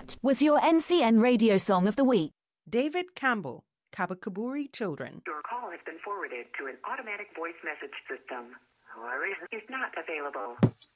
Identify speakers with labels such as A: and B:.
A: That was your NCN radio song of the week.
B: David Campbell, Kabakaburi Children.
C: Your call has been forwarded to an automatic voice message system. Or is not available.